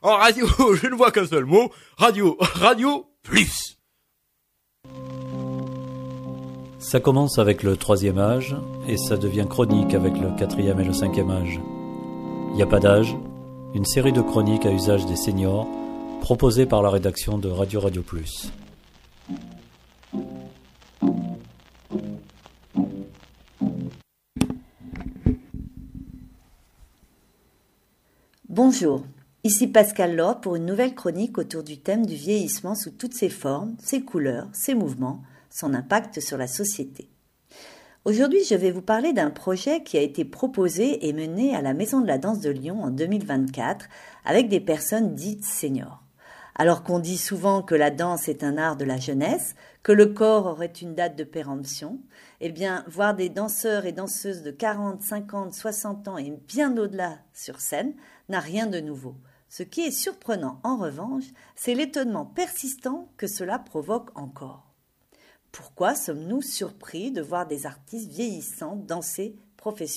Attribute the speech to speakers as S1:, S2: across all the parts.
S1: En radio, je ne vois qu'un seul mot. Radio, radio, plus.
S2: Ça commence avec le 3e âge et ça devient chronique avec le 4e et le 5e âge. Il n'y a pas d'âge, une série de chroniques à usage des seniors proposées par la rédaction de Radio Radio Plus.
S3: Bonjour, ici Pascal Lord pour une nouvelle chronique autour du thème du vieillissement sous toutes ses formes, ses couleurs, ses mouvements, son impact sur la société. Aujourd'hui, je vais vous parler d'un projet qui a été proposé et mené à la Maison de la Danse de Lyon en 2024 avec des personnes dites seniors. Alors qu'on dit souvent que la danse est un art de la jeunesse, que le corps aurait une date de péremption, eh bien, voir des danseurs et danseuses de 40, 50, 60 ans et bien au-delà sur scène n'a rien de nouveau. Ce qui est surprenant, en revanche, c'est l'étonnement persistant que cela provoque encore. Pourquoi sommes-nous surpris de voir des artistes vieillissants danser professionnellement ?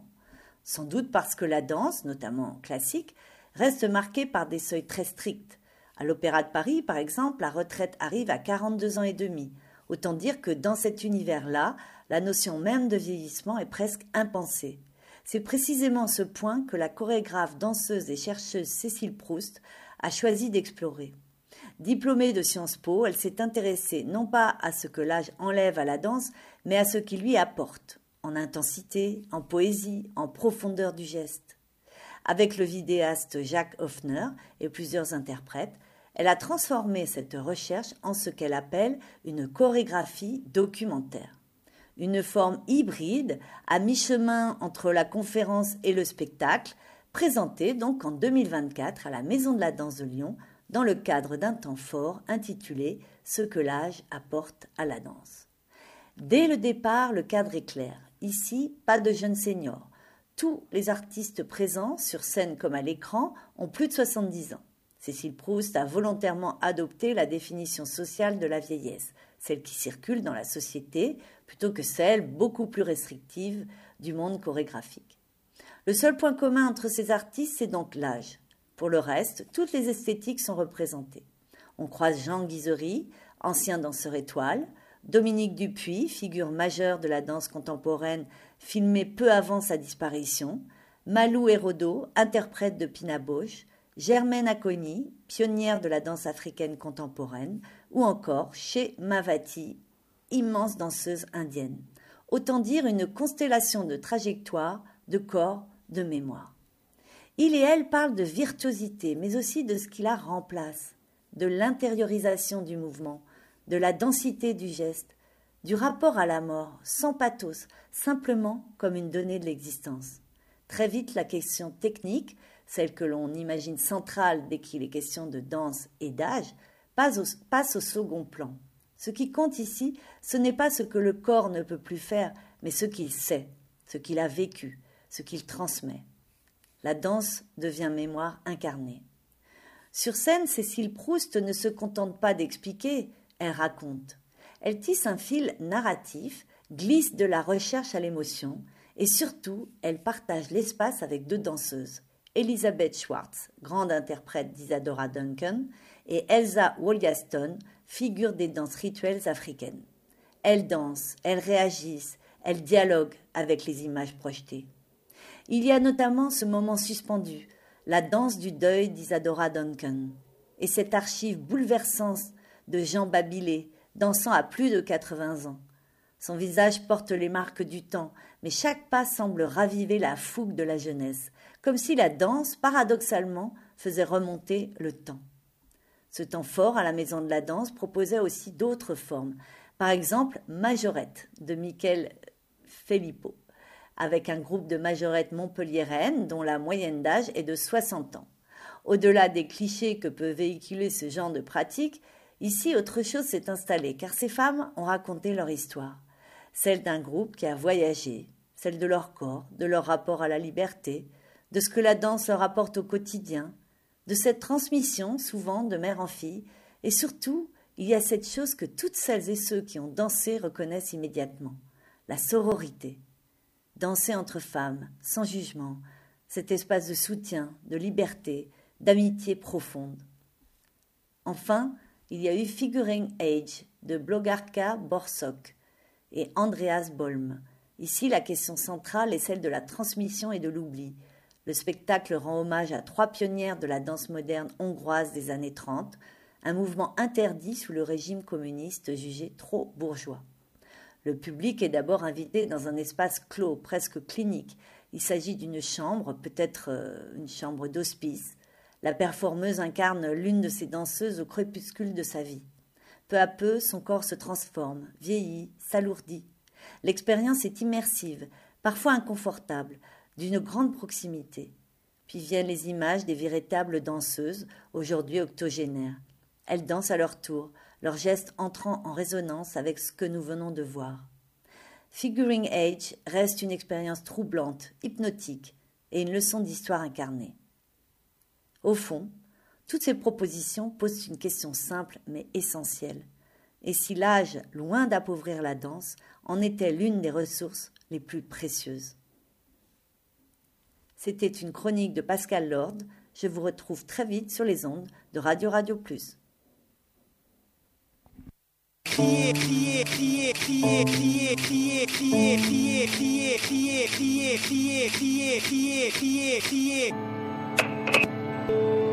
S3: Sans doute parce que la danse, notamment classique, reste marquée par des seuils très stricts. À l'Opéra de Paris, par exemple, la retraite arrive à 42 ans et demi. Autant dire que dans cet univers-là, la notion même de vieillissement est presque impensée. C'est précisément ce point que la chorégraphe, danseuse et chercheuse Cécile Proust a choisi d'explorer. Diplômée de Sciences Po, elle s'est intéressée non pas à ce que l'âge enlève à la danse, mais à ce qu'il lui apporte, en intensité, en poésie, en profondeur du geste. Avec le vidéaste Jacques Hoffner et plusieurs interprètes, elle a transformé cette recherche en ce qu'elle appelle une chorégraphie documentaire. Une forme hybride, à mi-chemin entre la conférence et le spectacle, présentée donc en 2024 à la Maison de la Danse de Lyon, dans le cadre d'un temps fort intitulé « Ce que l'âge apporte à la danse ». Dès le départ, le cadre est clair. Ici, pas de jeunes seniors. Tous les artistes présents, sur scène comme à l'écran, ont plus de 70 ans. Cécile Proust a volontairement adopté la définition sociale de la vieillesse, celle qui circule dans la société, plutôt que celle beaucoup plus restrictive du monde chorégraphique. Le seul point commun entre ces artistes, c'est donc l'âge. Pour le reste, toutes les esthétiques sont représentées. On croise Jean Guizery, ancien danseur étoile, Dominique Dupuis, figure majeure de la danse contemporaine, filmée peu avant sa disparition, Malou Hérodo, interprète de Pina Bausch, Germaine Acogny, pionnière de la danse africaine contemporaine, ou encore Shea Mawati, immense danseuse indienne. Autant dire une constellation de trajectoires, de corps, de mémoire. Il et elle parlent de virtuosité, mais aussi de ce qui la remplace, de l'intériorisation du mouvement, de la densité du geste, du rapport à la mort, sans pathos, simplement comme une donnée de l'existence. Très vite, la question technique, celle que l'on imagine centrale dès qu'il est question de danse et d'âge, passe au second plan. Ce qui compte ici, ce n'est pas ce que le corps ne peut plus faire, mais ce qu'il sait, ce qu'il a vécu, ce qu'il transmet. La danse devient mémoire incarnée. Sur scène, Cécile Proust ne se contente pas d'expliquer, elle raconte. Elle tisse un fil narratif, glisse de la recherche à l'émotion et surtout, elle partage l'espace avec deux danseuses, Elisabeth Schwartz, grande interprète d'Isadora Duncan, et Elsa Wolgaston, figure des danses rituelles africaines. Elles dansent, elles réagissent, elles dialoguent avec les images projetées. Il y a notamment ce moment suspendu, la danse du deuil d'Isadora Duncan, et cette archive bouleversante de Jean Babilé, dansant à plus de 80 ans. Son visage porte les marques du temps, mais chaque pas semble raviver la fougue de la jeunesse, comme si la danse, paradoxalement, faisait remonter le temps. Ce temps fort à la Maison de la Danse proposait aussi d'autres formes, par exemple Majorette de Michael Filippo, avec un groupe de majorettes montpelliéraines dont la moyenne d'âge est de 60 ans. Au-delà des clichés que peut véhiculer ce genre de pratique, ici autre chose s'est installée, car ces femmes ont raconté leur histoire, celle d'un groupe qui a voyagé, celle de leur corps, de leur rapport à la liberté, de ce que la danse leur apporte au quotidien, de cette transmission, souvent de mère en fille, et surtout, il y a cette chose que toutes celles et ceux qui ont dansé reconnaissent immédiatement, la sororité. Danser entre femmes, sans jugement, cet espace de soutien, de liberté, d'amitié profonde. Enfin, il y a eu Figuring Age de Blogarka Borsok et Andreas Bolm. Ici, la question centrale est celle de la transmission et de l'oubli. Le spectacle rend hommage à 3 pionnières de la danse moderne hongroise des années 30, un mouvement interdit sous le régime communiste jugé trop bourgeois. Le public est d'abord invité dans un espace clos, presque clinique. Il s'agit d'une chambre, peut-être une chambre d'hospice. La performeuse incarne l'une de ces danseuses au crépuscule de sa vie. Peu à peu, son corps se transforme, vieillit, s'alourdit. L'expérience est immersive, parfois inconfortable, d'une grande proximité. Puis viennent les images des véritables danseuses, aujourd'hui octogénaires. Elles dansent à leur tour, leurs gestes entrant en résonance avec ce que nous venons de voir. Figuring Age reste une expérience troublante, hypnotique et une leçon d'histoire incarnée. Au fond, toutes ces propositions posent une question simple mais essentielle. Et si l'âge, loin d'appauvrir la danse, en était l'une des ressources les plus précieuses. C'était une chronique de Pascal Lord. Je vous retrouve très vite sur les ondes de Radio Radio Plus.
S4: Crier, crier, crier, crier, crier, crier, crier, crier, crier, crier, crier, crier, crier, crier, crier, crier.